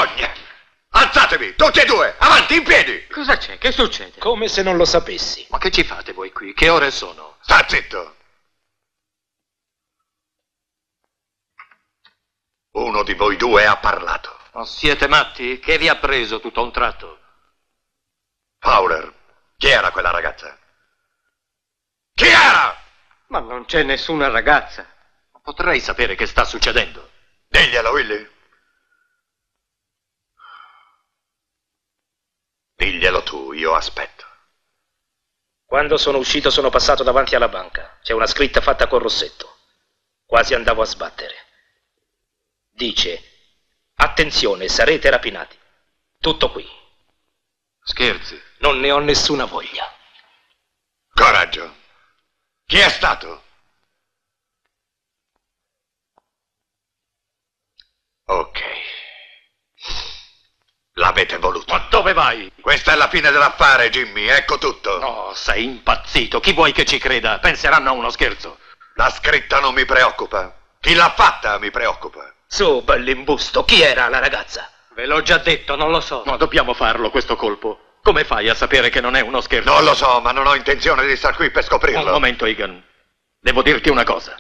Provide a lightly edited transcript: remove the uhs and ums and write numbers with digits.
Vergogna! Alzatevi, tutti e due, avanti, in piedi! Cosa c'è? Che succede? Come se non lo sapessi. Ma che ci fate voi qui? Che ore sono? Sta zitto! Uno di voi due ha parlato. Ma siete matti? Che vi ha preso tutto a un tratto? Fowler, chi era quella ragazza? Chi era? Ma non c'è nessuna ragazza. Potrei sapere che sta succedendo. Diglielo, Willy. Diglielo tu, io aspetto. Quando sono uscito sono passato davanti alla banca. C'è una scritta fatta col rossetto. Quasi andavo a sbattere. Dice: attenzione, sarete rapinati. Tutto qui. Scherzi. Non ne ho nessuna voglia. Coraggio. Chi è stato? Ok. L'avete voluto. Ma dove vai? Questa è la fine dell'affare, Jimmy, ecco tutto. No, sei impazzito. Chi vuoi che ci creda? Penseranno a uno scherzo. La scritta non mi preoccupa. Chi l'ha fatta mi preoccupa. Su, bell'imbusto, chi era la ragazza? Ve l'ho già detto, non lo so. No, dobbiamo farlo questo colpo. Come fai a sapere che non è uno scherzo? Non lo so, ma non ho intenzione di star qui per scoprirlo. Un momento, Egan. Devo dirti una cosa.